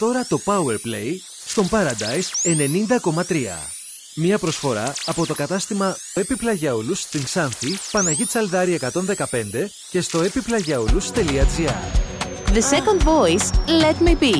τώρα το Powerplay στον Paradise 90,3. Μία προσφορά από το κατάστημα Επιπλαγιαούλους στην Ξάνθη, Παναγή Τσαλδάρη 115 και στο epiplagiaoulous.gr. The second voice, Let Me Be.